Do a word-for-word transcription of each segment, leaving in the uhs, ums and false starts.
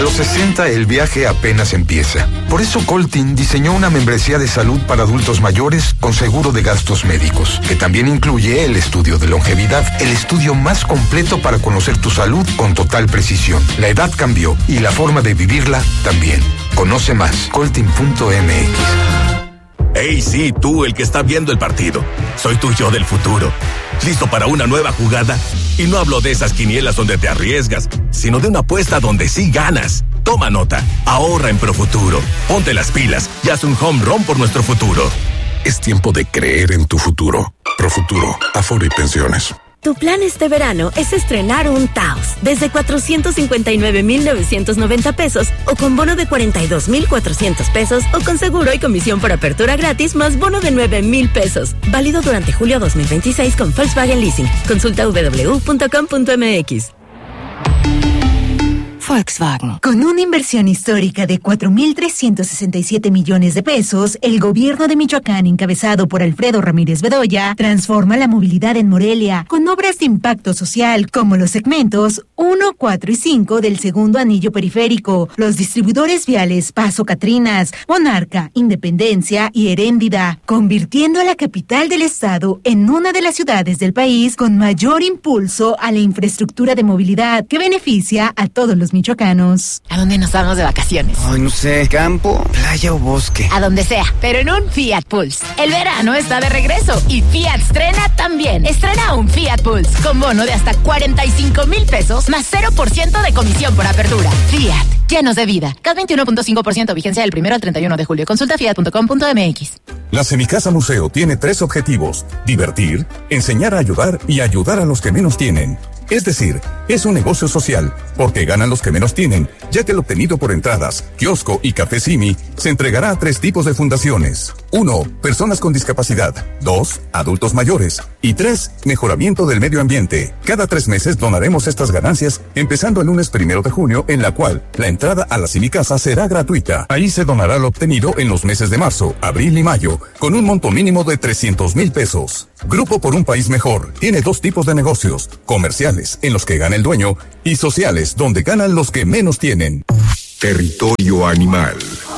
los sesenta el viaje apenas empieza. Por eso Coltin diseñó una membresía de salud para adultos mayores con seguro de gastos médicos, que también incluye el estudio de longevidad, el estudio más completo para conocer tu salud con total precisión. La edad cambió y la forma de vivirla también. Conoce más, coltin punto m x. Hey, sí, tú, el que está viendo el partido. Soy tu yo del futuro. ¿Listo para una nueva jugada? Y no hablo de esas quinielas donde te arriesgas, sino de una apuesta donde sí ganas. Toma nota. Ahorra en Profuturo. Ponte las pilas y haz un home run por nuestro futuro. Es tiempo de creer en tu futuro. Profuturo, Afore y Pensiones. Tu plan este verano es estrenar un Taos desde cuatrocientos cincuenta y nueve mil novecientos noventa pesos o con bono de cuarenta y dos mil cuatrocientos pesos o con seguro y comisión por apertura gratis más bono de nueve mil pesos. Válido durante julio dos mil veintiséis con Volkswagen Leasing. Consulta doble u doble u doble u punto com punto m x. Volkswagen. Con una inversión histórica de cuatro mil trescientos sesenta y siete millones de pesos, el gobierno de Michoacán, encabezado por Alfredo Ramírez Bedoya, transforma la movilidad en Morelia con obras de impacto social como los segmentos uno, cuatro y cinco del segundo anillo periférico, los distribuidores viales Paso Catrinas, Monarca, Independencia y Heréndida, convirtiendo a la capital del estado en una de las ciudades del país con mayor impulso a la infraestructura de movilidad que beneficia a todos los michoacanos. ¿A dónde nos vamos de vacaciones? Ay, no sé, campo, playa o bosque. A donde sea, pero en un Fiat Pulse. El verano está de regreso y Fiat estrena también. Estrena un Fiat Pulse con bono de hasta cuarenta y cinco mil pesos más cero por ciento de comisión por apertura. Fiat, llenos de vida. C A T veintiuno punto cinco por ciento vigencia del primero al treinta y uno de julio. Consulta fiat punto com punto m x. La Semicasa Museo tiene tres objetivos: divertir, enseñar a ayudar y ayudar a los que menos tienen. Es decir, es un negocio social, porque ganan los que menos tienen, ya que el obtenido por entradas, kiosco y café Simi se entregará a tres tipos de fundaciones. Uno, personas con discapacidad. Dos, adultos mayores. Y tres, mejoramiento del medio ambiente. Cada tres meses donaremos estas ganancias, empezando el lunes primero de junio, en la cual la entrada a la Semicasa será gratuita. Ahí se donará lo obtenido en los meses de marzo, abril y mayo, con un monto mínimo de trescientos mil pesos. Grupo por un País Mejor tiene dos tipos de negocios: comerciales, en los que gana el dueño, y sociales, donde ganan los que menos tienen. Territorio animal.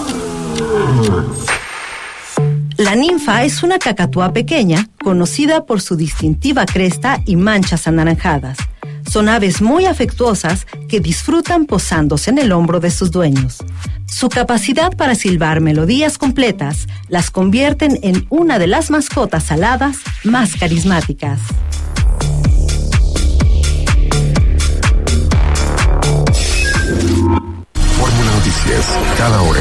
La ninfa es una cacatúa pequeña, conocida por su distintiva cresta y manchas anaranjadas. Son aves muy afectuosas que disfrutan posándose en el hombro de sus dueños. Su capacidad para silbar melodías completas las convierten en una de las mascotas aladas más carismáticas. Fórmula Noticias, cada hora.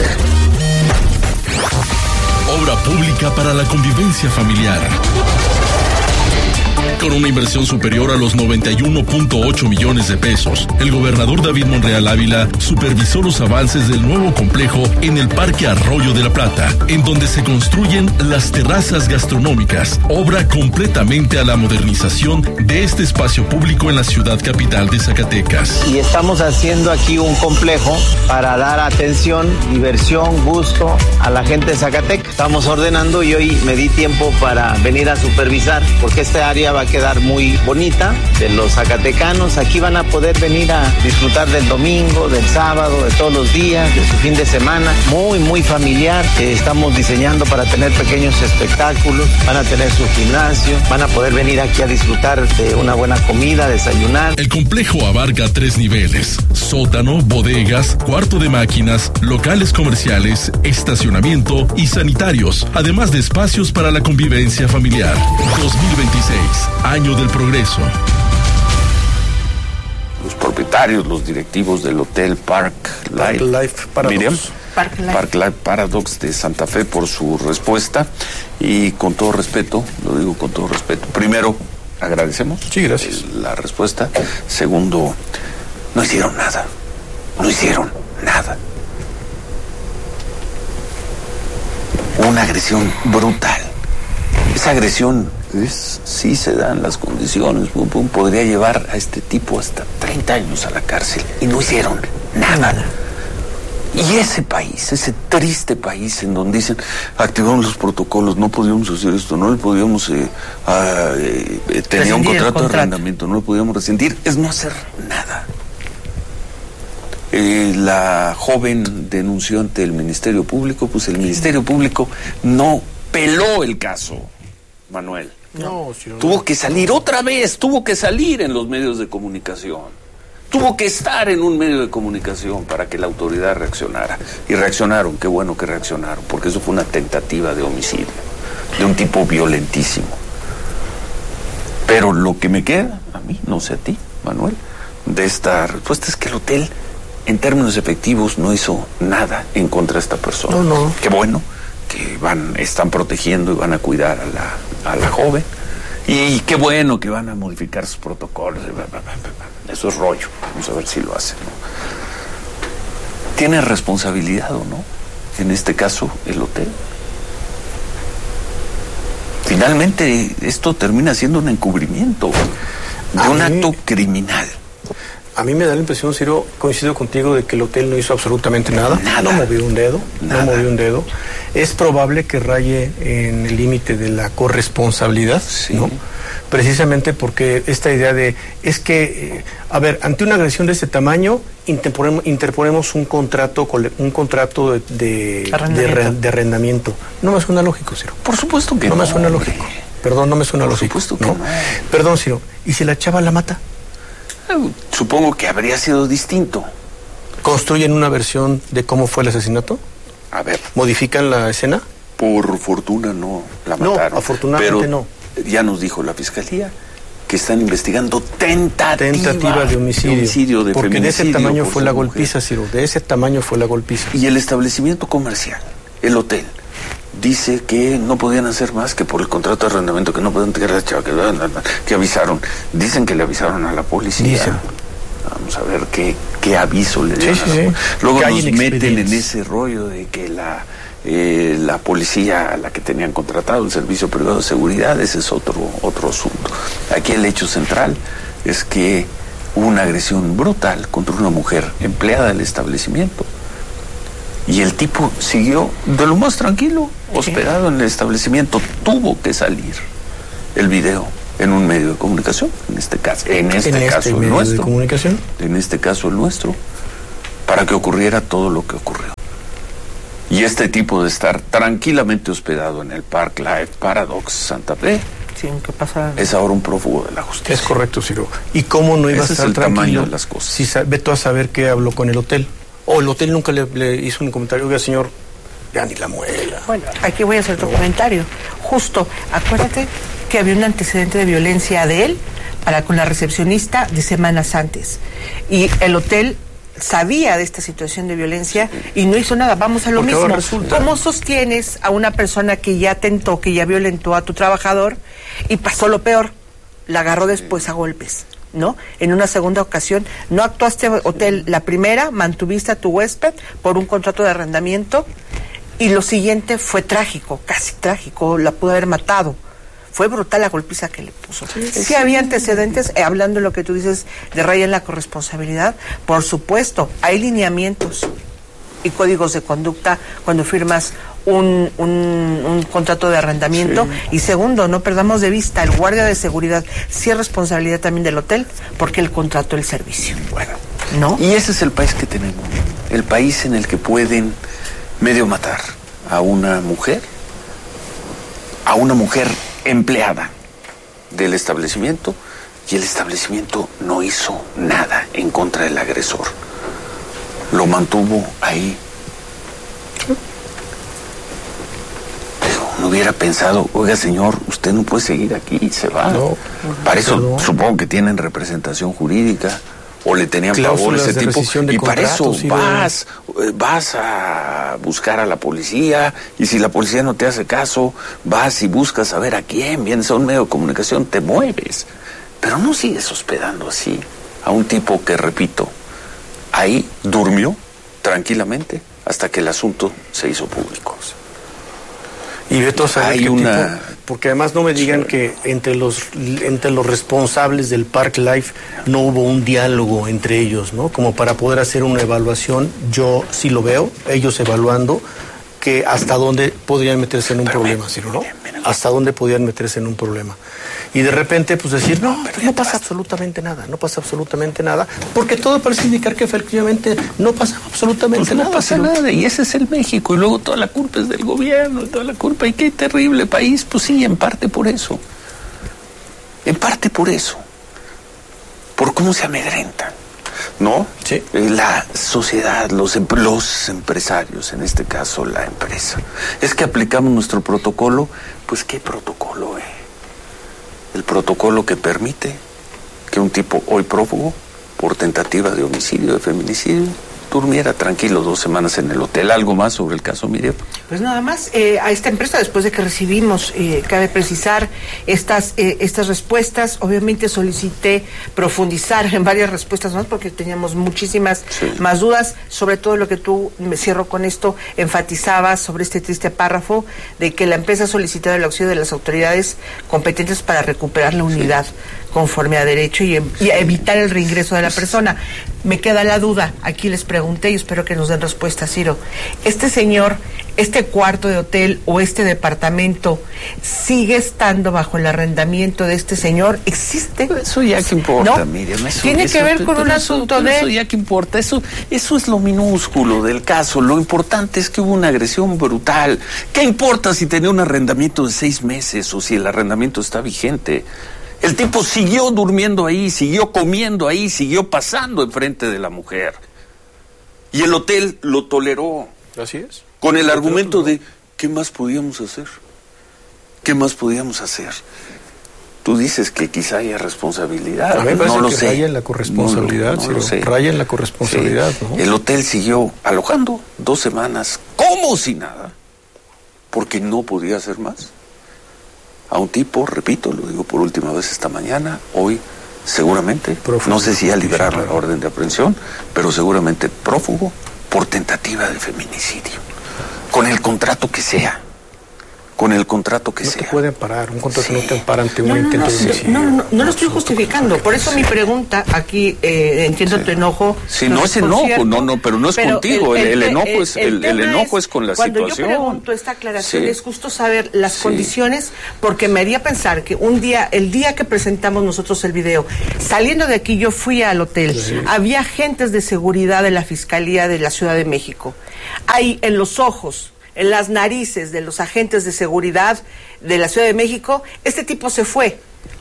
Obra pública para la convivencia familiar. Con una inversión superior a los noventa y uno punto ocho millones de pesos, el gobernador David Monreal Ávila supervisó los avances del nuevo complejo en el Parque Arroyo de la Plata, en donde se construyen las terrazas gastronómicas, obra completamente a la modernización de este espacio público en la ciudad capital de Zacatecas. Y estamos haciendo aquí un complejo para dar atención, diversión, gusto a la gente de Zacatecas. Estamos ordenando y hoy me di tiempo para venir a supervisar, porque esta área va a quedar muy bonita de los zacatecanos. Aquí van a poder venir a disfrutar del domingo, del sábado, de todos los días, de su fin de semana, muy muy familiar. Eh, estamos diseñando para tener pequeños espectáculos, van a tener su gimnasio, van a poder venir aquí a disfrutar de una buena comida, desayunar. El complejo abarca tres niveles: sótano, bodegas, cuarto de máquinas, locales comerciales, estacionamiento y sanitarios, además de espacios para la convivencia familiar. dos mil veintiséis, año del progreso. Los propietarios, los directivos del Hotel Park Life, Park Life Paradox. Miriam, Park Life. Park Life Paradox de Santa Fe, por su respuesta, y con todo respeto, lo digo con todo respeto, primero agradecemos sí, gracias. la respuesta. Segundo, no hicieron nada, no hicieron nada. Una agresión brutal. Esa agresión es, sí se dan las condiciones, pum, pum, podría llevar a este tipo hasta treinta años a la cárcel, y no hicieron nada. Y ese país, ese triste país en donde dicen, activamos los protocolos, no podíamos hacer esto, no le podíamos, eh, uh, eh, tenía un contrato, contrato de arrendamiento, no le podíamos rescindir, es no hacer nada. eh, la joven denunció ante el Ministerio Público, pues el Ministerio Público no peló el caso, Manuel. No, si no, tuvo no. que salir otra vez, tuvo que salir en los medios de comunicación. Tuvo que estar en un medio de comunicación para que la autoridad reaccionara. Y reaccionaron, qué bueno que reaccionaron, porque eso fue una tentativa de homicidio, de un tipo violentísimo. Pero lo que me queda, a mí, no sé a ti, Manuel, de esta respuesta es que el hotel, en términos efectivos, no hizo nada en contra de esta persona. No, no. Qué bueno que van, están protegiendo y van a cuidar a la, a la joven. Y qué bueno que van a modificar sus protocolos. Eso es rollo. Vamos a ver si lo hacen, ¿no? ¿Tiene responsabilidad o no? En este caso, el hotel. Finalmente, esto termina siendo un encubrimiento de a un mí, acto criminal. A mí me da la impresión, Ciro, coincido contigo, de que el hotel no hizo absolutamente nada. Nada. No movió un dedo. Nada. No movió un dedo. Es probable que raye en el límite de la corresponsabilidad, sí. ¿no? Precisamente porque esta idea de, es que, eh, a ver, ante una agresión de este tamaño, interponemos, interponemos un contrato, un contrato de, de, arrendamiento. De, de arrendamiento. No me suena lógico, Ciro. Por supuesto que no. No me suena hombre. lógico. Perdón, no me suena Por lógico. Por supuesto que ¿no? no. Perdón, Ciro. ¿Y si la chava la mata? Supongo que habría sido distinto. ¿Construyen una versión de cómo fue el asesinato? A ver. ¿Modifican la escena? Por fortuna no la mataron. No, afortunadamente pero no. Ya nos dijo la fiscalía que están investigando tentativa, tentativa de homicidio. De homicidio de porque de ese tamaño fue la mujer. golpiza, Ciro. De ese tamaño fue la golpiza. Y el establecimiento comercial, el hotel, dice que no podían hacer más que por el contrato de arrendamiento, que no podían tirar a la chava, que, que avisaron. Dicen que le avisaron a la policía. Dicen. Vamos a ver qué, qué aviso le dieron. Sí, sí, sí. Luego nos meten en ese rollo de que la eh, la policía a la que tenían contratado, el servicio privado de seguridad, ese es otro, otro asunto. Aquí el hecho central es que hubo una agresión brutal contra una mujer empleada del establecimiento. Y el tipo siguió de lo más tranquilo, hospedado en el establecimiento. Tuvo que salir el video en un medio de comunicación, en este caso, en este, ¿En caso este el medio nuestro, de comunicación? en este caso el nuestro, para que ocurriera todo lo que ocurrió. Y este tipo de estar tranquilamente hospedado en el Park Life Paradox Santa Fe, sí, ¿qué pasa? Es ahora un prófugo de la justicia. Es correcto, Ciro. ¿Y cómo no iba Ese a estar es el tranquilo tamaño de las cosas? Si ve tú a saber qué habló con el hotel? O el hotel nunca le, le hizo un comentario, oiga, señor, ya ni la muela. Bueno, aquí voy a hacer otro no. comentario. Justo, acuérdate que había un antecedente de violencia de él para con la recepcionista de semanas antes. Y el hotel sabía de esta situación de violencia y no hizo nada. Vamos a lo Porque mismo. Resulta... ¿Cómo sostienes a una persona que ya tentó, que ya violentó a tu trabajador y pasó lo peor? La agarró después a golpes, ¿no? En una segunda ocasión, no actuaste hotel la primera, mantuviste a tu huésped por un contrato de arrendamiento y lo siguiente fue trágico, casi trágico, la pudo haber matado. Fue brutal la golpiza que le puso. Sí, sí, sí había antecedentes, eh, hablando de lo que tú dices de raya en la corresponsabilidad, por supuesto, hay lineamientos y códigos de conducta cuando firmas un, un, un contrato de arrendamiento. Sí. Y segundo, no perdamos de vista, el guardia de seguridad sí es responsabilidad también del hotel, porque él contrató el servicio. Bueno, ¿no? Y ese es el país que tenemos, el país en el que pueden medio matar a una mujer, a una mujer empleada del establecimiento, y el establecimiento no hizo nada en contra del agresor. Lo mantuvo ahí. Pero no hubiera pensado, oiga señor, usted no puede seguir aquí, y se va. No, para eso no. Supongo que tienen representación jurídica o le tenían favor ese tipo, y para eso sí vas de... vas a buscar a la policía, y si la policía no te hace caso, vas y buscas a ver a quién, vienes a un medio de comunicación, te mueves, pero no sigues hospedando así a un tipo que, repito, ahí durmió tranquilamente hasta que el asunto se hizo público. Y Beto, ¿sabes qué una... tipo? Porque además no me digan que entre los entre los responsables del Park Life no hubo un diálogo entre ellos, ¿no? Como para poder hacer una evaluación. Yo sí lo veo, ellos evaluando que hasta dónde podrían meterse en un Pero problema, ¿sí, no? Hasta dónde podrían meterse en un problema. y de repente pues decir, no, pero no pasa absolutamente nada, no pasa absolutamente nada, porque todo parece indicar que efectivamente no pasa absolutamente pues nada. No pasa sino... nada, y ese es el México, y luego toda la culpa es del gobierno, toda la culpa, y qué terrible país, pues sí, en parte por eso, en parte por eso, por cómo se amedrentan, ¿no? Sí. La sociedad, los, los empresarios, en este caso la empresa, es que aplicamos nuestro protocolo, pues ¿qué protocolo, eh? El protocolo que permite que un tipo hoy prófugo por tentativa de homicidio, de feminicidio, durmiera tranquilo dos semanas en el hotel. ¿Algo más sobre el caso, Miriam? Pues nada más, eh, a esta empresa, después de que recibimos, eh, cabe precisar, estas eh, estas respuestas, obviamente solicité profundizar en varias respuestas más, porque teníamos muchísimas sí. más dudas, sobre todo lo que tú, me cierro con esto, enfatizabas sobre este triste párrafo, de que la empresa ha solicitado el auxilio de las autoridades competentes para recuperar la unidad sí. conforme a derecho y, y evitar el reingreso de la persona. Me queda la duda, aquí les pregunté y espero que nos den respuesta, Ciro. Este señor, este cuarto de hotel o este departamento, ¿sigue estando bajo el arrendamiento de este señor? ¿Existe? Eso ya que importa, ¿No? Miriam. Eso, Tiene eso, que ver con un eso, asunto de... Eso ya que importa, eso, eso es lo minúsculo del caso. Lo importante es que hubo una agresión brutal. ¿Qué importa si tenía un arrendamiento de seis meses o si el arrendamiento está vigente? El tipo siguió durmiendo ahí, siguió comiendo ahí, siguió pasando enfrente de la mujer. Y el hotel lo toleró. Así es. Con el argumento de, ¿qué más podíamos hacer? ¿Qué más podíamos hacer? Tú dices que quizá haya responsabilidad. A mí me parece no lo que sé. raya en la corresponsabilidad. No, no, no lo sé. Raya en la corresponsabilidad. Sí. ¿No? El hotel siguió alojando dos semanas, como si nada, porque no podía hacer más. A un tipo, repito, lo digo por última vez esta mañana, hoy seguramente, prófugo, no sé si ya liberaron la orden de aprehensión, pero seguramente prófugo por tentativa de feminicidio, con el contrato que sea, con el contrato que no sea. No te puede amparar, un contrato sí. no te ampara ante un no, no, intento no, de homicidio. No, no, no, no lo estoy justificando, por eso mi pregunta aquí, eh, entiendo sí. tu enojo. Sí, no, no es enojo, cierto, no, no, pero no es pero contigo, el, el, el, el enojo es el, el, el enojo es, es con la cuando situación. Cuando yo pregunto esta aclaración, sí. es justo saber las sí. condiciones, porque me haría pensar que un día, el día que presentamos nosotros el video, saliendo de aquí yo fui al hotel, sí. había agentes de seguridad de la Fiscalía de la Ciudad de México, ahí en los ojos, en las narices de los agentes de seguridad de la Ciudad de México, este tipo se fue,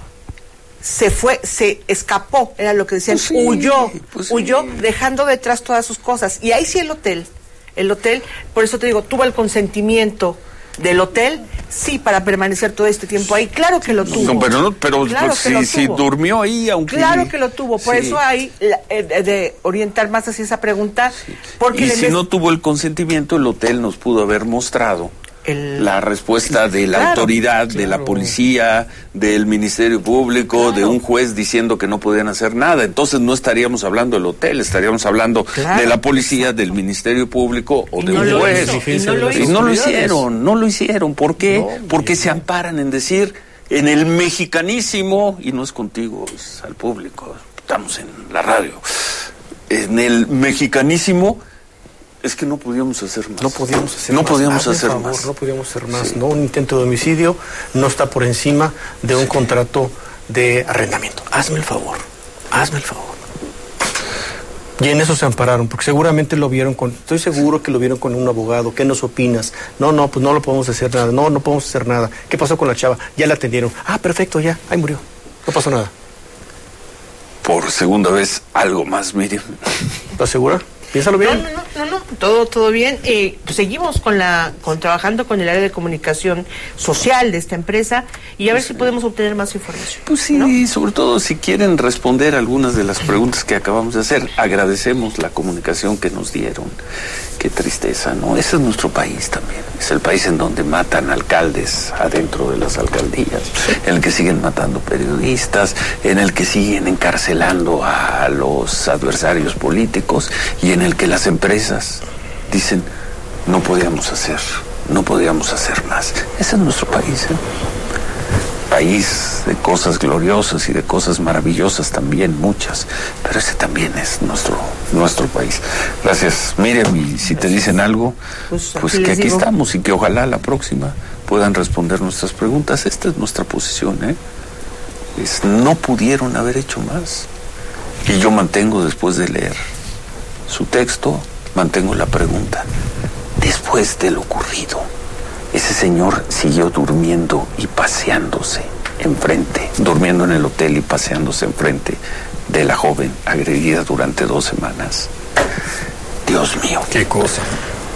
se fue, se escapó, era lo que decían, pues sí, huyó, pues huyó, sí. dejando detrás todas sus cosas. Y ahí sí el hotel, el hotel, por eso te digo, tuvo el consentimiento del hotel, sí, para permanecer todo este tiempo ahí, claro que lo tuvo. No, pero no, pero claro pues, si, si durmió ahí, aunque... Claro que lo tuvo, por sí. eso hay eh, de, de orientar más hacia esa pregunta. Sí. Porque y si no tuvo el consentimiento, el hotel nos pudo haber mostrado el... la respuesta de la claro, autoridad, claro. de la policía, del Ministerio Público, claro. de un juez diciendo que no podían hacer nada. Entonces no estaríamos hablando del hotel, estaríamos hablando claro. de la policía, del Ministerio Público o y de no un juez. Y no lo, y no lo hicieron, no lo hicieron. ¿Por qué? No, Porque se amparan en decir, en el mexicanísimo, y no es contigo, es al público, estamos en la radio, en el mexicanísimo... Es que no podíamos hacer más. No podíamos hacer no más. Podíamos Hazme hacer favor, más. No podíamos hacer más. Sí. No, un intento de homicidio no está por encima de un sí. contrato de arrendamiento. Hazme el favor. Hazme el favor. Y en eso se ampararon, porque seguramente lo vieron con... Estoy seguro que lo vieron con un abogado. ¿Qué nos opinas? No, no, pues no lo podemos hacer nada. No, no podemos hacer nada. ¿Qué pasó con la chava? Ya la atendieron. Ah, perfecto, ya. Ahí murió. No pasó nada. Por segunda vez, algo más, Miriam. ¿Estás segura? Piénsalo bien. No, no, no, no, no. todo todo bien. Eh, pues seguimos con la con trabajando con el área de comunicación social de esta empresa y a ver si podemos obtener más información. Pues sí, ¿no? Sobre todo si quieren responder algunas de las preguntas que acabamos de hacer. Agradecemos la comunicación que nos dieron. Qué tristeza, ¿no? Ese es nuestro país también. Es el país en donde matan alcaldes adentro de las alcaldías, en el que siguen matando periodistas, en el que siguen encarcelando a los adversarios políticos y en el que las empresas dicen no podíamos hacer, no podíamos hacer más. Ese es nuestro país, ¿eh? País de cosas gloriosas y de cosas maravillosas también, muchas, pero ese también es nuestro nuestro país. Gracias, Miriam, y si te dicen algo, pues, pues que aquí digo. Estamos y que ojalá la próxima puedan responder nuestras preguntas. Esta es nuestra posición, ¿eh? Es, no pudieron haber hecho más. Y yo mantengo, después de leer su texto, mantengo la pregunta. Después de lo ocurrido, ese señor siguió durmiendo y paseándose enfrente, durmiendo en el hotel y paseándose enfrente de la joven agredida durante dos semanas. Dios mío. Qué cosa.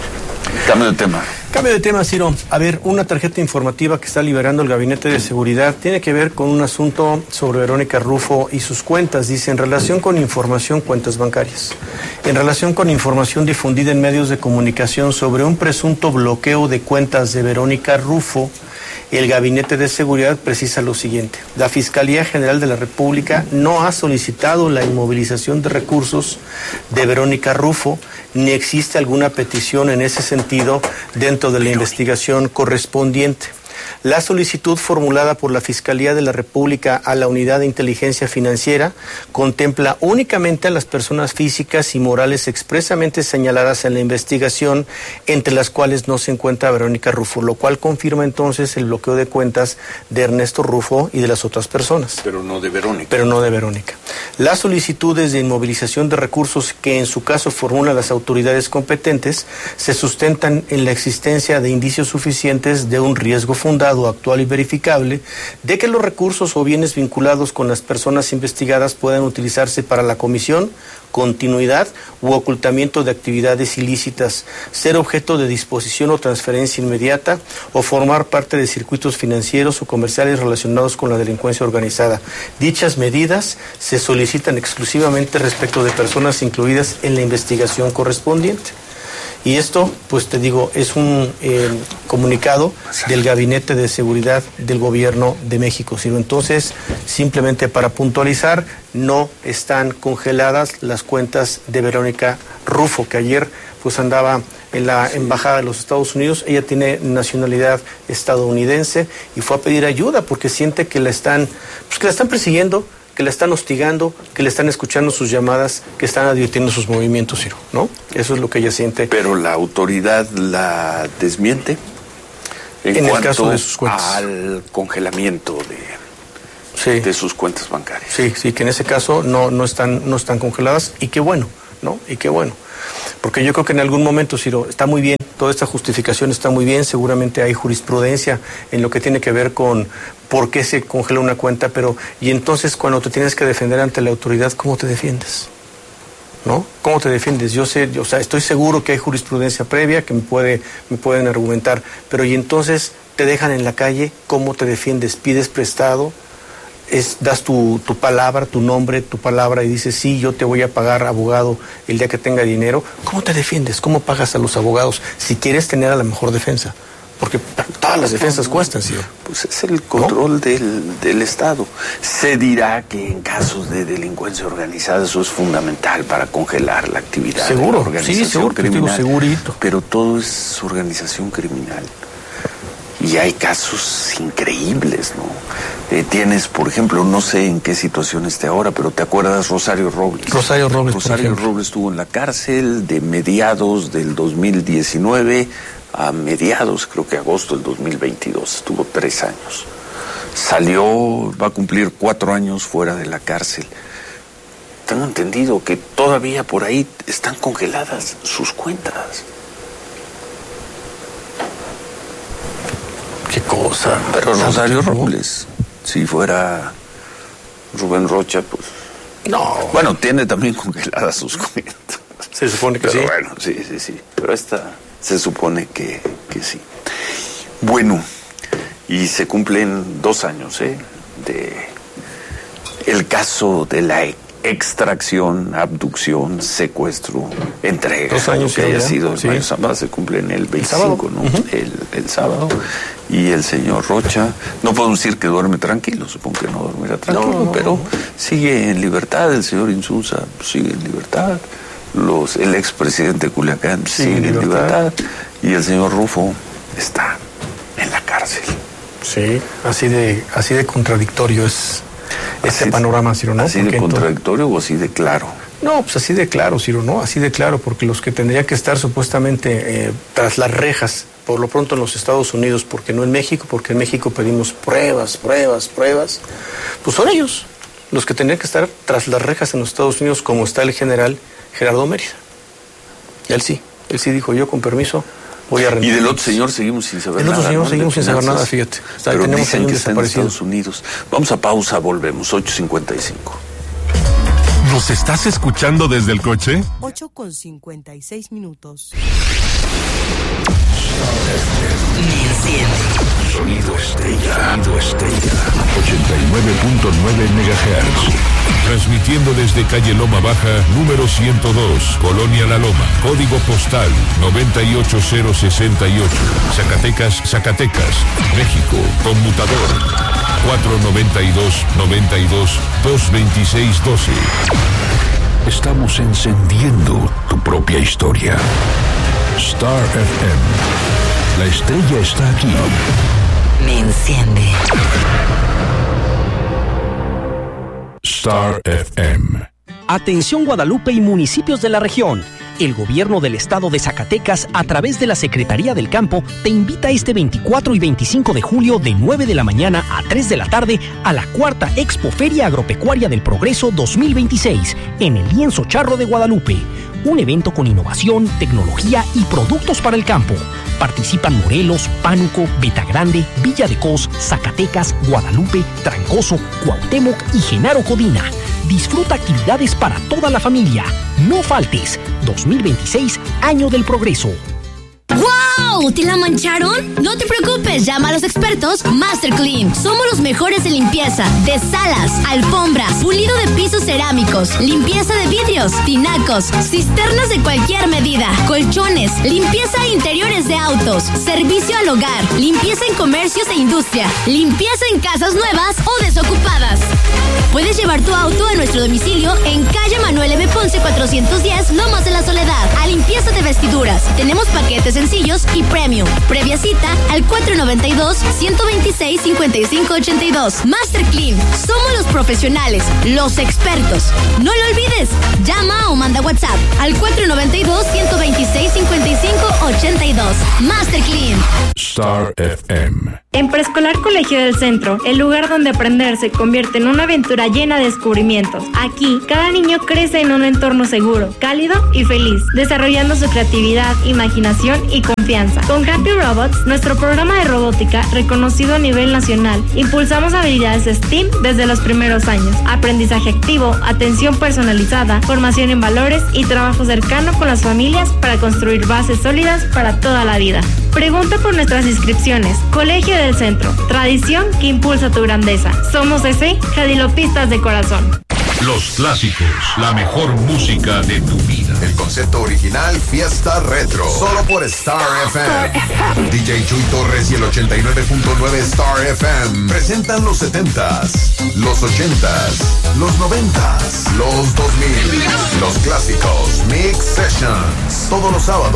Cambio de tema. Cambio de tema, Ciro. A ver, una tarjeta informativa que está liberando el Gabinete de Seguridad tiene que ver con un asunto sobre Verónica Rufo y sus cuentas. Dice, en relación con información, cuentas bancarias. En relación con información difundida en medios de comunicación sobre un presunto bloqueo de cuentas de Verónica Rufo, el Gabinete de Seguridad precisa lo siguiente. La Fiscalía General de la República no ha solicitado la inmovilización de recursos de Verónica Rufo, ni existe alguna petición en ese sentido dentro de la investigación correspondiente. La solicitud formulada por la Fiscalía de la República a la Unidad de Inteligencia Financiera contempla únicamente a las personas físicas y morales expresamente señaladas en la investigación, entre las cuales no se encuentra Verónica Rufo, lo cual confirma entonces el bloqueo de cuentas de Ernesto Rufo y de las otras personas. Pero no de Verónica. Pero no de Verónica. Las solicitudes de inmovilización de recursos que en su caso formulan las autoridades competentes se sustentan en la existencia de indicios suficientes de un riesgo fundado, actual y verificable, de que los recursos o bienes vinculados con las personas investigadas puedan utilizarse para la comisión, continuidad u ocultamiento de actividades ilícitas, ser objeto de disposición o transferencia inmediata o formar parte de circuitos financieros o comerciales relacionados con la delincuencia organizada. Dichas medidas se solicitan exclusivamente respecto de personas incluidas en la investigación correspondiente. Y esto, pues te digo, es un eh, comunicado del Gabinete de Seguridad del Gobierno de México. Sino entonces, simplemente para puntualizar, no están congeladas las cuentas de Verónica Rufo, que ayer pues andaba en la Embajada de los Estados Unidos. Ella tiene nacionalidad estadounidense y fue a pedir ayuda porque siente que la están, pues que la están persiguiendo, que la están hostigando, que le están escuchando sus llamadas, que están advirtiendo sus movimientos, Ciro, ¿no? Eso es lo que ella siente. Pero la autoridad la desmiente en, en cuanto el caso de sus cuentas. Al congelamiento de, sí. de sus cuentas bancarias. Sí, sí, que en ese caso no, no están, no están congeladas, y qué bueno, ¿no? Y qué bueno. Porque yo creo que en algún momento, Ciro, está muy bien, toda esta justificación está muy bien, seguramente hay jurisprudencia en lo que tiene que ver con por qué se congela una cuenta, pero y entonces cuando te tienes que defender ante la autoridad, ¿cómo te defiendes? ¿No? ¿Cómo te defiendes? Yo sé, yo, o sea, estoy seguro que hay jurisprudencia previa que me puede, me pueden argumentar, pero y entonces te dejan en la calle, ¿cómo te defiendes? ¿Pides prestado? Es, das tu, tu palabra, tu nombre, tu palabra y dices, sí, yo te voy a pagar abogado el día que tenga dinero. ¿Cómo te defiendes? ¿Cómo pagas a los abogados si quieres tener a la mejor defensa? Porque todas las defensas cuestan, ¿sí? Pues es el control ¿no? del, del Estado. Se dirá que en casos de delincuencia organizada eso es fundamental para congelar la actividad seguro, de la organización sí, seguro, criminal. Digo, segurito. Pero todo es organización criminal. Y hay casos increíbles, ¿no? Eh, tienes, por ejemplo, no sé en qué situación esté ahora, pero ¿te acuerdas Rosario Robles? Rosario Robles, Rosario Robles estuvo en la cárcel de mediados del dos mil diecinueve a mediados, creo que agosto del dos mil veintidós. Estuvo tres años. Salió, va a cumplir cuatro años fuera de la cárcel. Tengo entendido que todavía por ahí están congeladas sus cuentas. Qué cosa. Pero Rosario Robles, si fuera Rubén Rocha, pues... No. Bueno, tiene también congeladas sus cuentas. Se supone que Pero sí. bueno, sí, sí, sí. Pero esta se supone que, que sí. Bueno, y se cumplen dos años, ¿eh? De el caso de la extracción, abducción, secuestro, entrega. Dos años que haya ya, sido el sí. Mayo Zambada, se cumple en el veinticinco, ¿El ¿no? uh-huh. el, el sábado. Y el señor Rocha, no podemos decir que duerme tranquilo, supongo que no dormirá tranquilo, no, no, pero no. sigue en libertad. El señor Insunza sigue en libertad. Los, el expresidente Culiacán Sí, sigue en libertad. libertad. Y el señor Rufo está en la cárcel. Sí, así de, así de contradictorio es este Así- panorama, Ciro, ¿no? ¿Así Porque de ento- contradictorio o así de claro? No, pues así de claro, Ciro, ¿no? Así de claro, porque los que tendrían que estar supuestamente eh, tras las rejas por lo pronto en los Estados Unidos, porque no en México, porque en México pedimos pruebas, pruebas, pruebas, pues son ellos los que tenían que estar tras las rejas en los Estados Unidos, como está el general Gerardo Mérida. Y él sí, él sí dijo, yo con permiso voy a rendir. Y del otro señor seguimos sin saber nada. Del otro señor ¿no? seguimos sin saber nada, fíjate. Está, Pero tenemos dicen ahí un que está en desaparecido. Estados Unidos. Vamos a pausa, volvemos, ocho cincuenta y cinco. ¿Nos estás escuchando desde el coche? ocho con cincuenta y seis minutos. Sonido Estrella. Sonido Estrella. ochenta y nueve punto nueve megahertz. Transmitiendo desde calle Loma Baja, número ciento dos, Colonia La Loma. Código postal noventa y ocho cero sesenta y ocho. Zacatecas, Zacatecas, México. Conmutador cuatro noventa y dos, noventa y dos, dos veintiséis doce. Estamos encendiendo tu propia historia. Star F M. La estrella está aquí. Me enciende. Star F M. Atención Guadalupe y municipios de la región. El gobierno del estado de Zacatecas, a través de la Secretaría del Campo, te invita este veinticuatro y veinticinco de julio de nueve de la mañana a tres de la tarde a la cuarta Expo Feria Agropecuaria del Progreso dos mil veintiséis en el Lienzo Charro de Guadalupe. Un evento con innovación, tecnología y productos para el campo. Participan Morelos, Pánuco, Betagrande, Villa de Cos, Zacatecas, Guadalupe, Trancoso, Cuauhtémoc y Genaro Codina. Disfruta actividades para toda la familia. No faltes. dos mil veintiséis, Año del Progreso. ¡Wow! ¿Te la mancharon? No te preocupes, llama a los expertos Master Clean. Somos los mejores en limpieza de salas, alfombras, pulido de pisos cerámicos, limpieza de vidrios, tinacos, cisternas de cualquier medida, colchones, limpieza de interiores de autos, servicio al hogar, limpieza en comercios e industria, limpieza en casas nuevas o desocupadas. Puedes llevar tu auto a nuestro domicilio en calle Manuel M. Ponce cuatrocientos diez, Lomas de la Soledad, a limpieza de vestiduras. Tenemos paquetes sencillos y premium. Previa cita al cuatro noventa y dos, ciento veintiséis, cincuenta y cinco ochenta y dos. Master Clean. Somos los profesionales, los expertos. No lo olvides. Llama o manda WhatsApp al cuatro noventa y dos, ciento veintiséis, cincuenta y cinco ochenta y dos. Master Clean. Star F M. En Preescolar Colegio del Centro, el lugar donde aprender se convierte en una aventura llena de descubrimientos. Aquí, cada niño crece en un entorno seguro, cálido y feliz, desarrollando su creatividad, imaginación y confianza. Con Happy Robots, nuestro programa de robótica, reconocido a nivel nacional, impulsamos habilidades STEAM desde los primeros años. Aprendizaje activo, atención personalizada, formación en valores y trabajo cercano con las familias para construir bases sólidas para toda la vida. Pregunta por nuestras inscripciones. Colegio del Centro, tradición que impulsa tu grandeza. Somos ese Jadilopistas de corazón. Los clásicos, la mejor música de tu vida. El concepto original Fiesta Retro, solo por Star F M. D J Chuy Torres y el ochenta y nueve punto nueve Star F M presentan los setentas, los ochentas, los noventas, los dos mil, los clásicos Mix Sessions, todos los sábados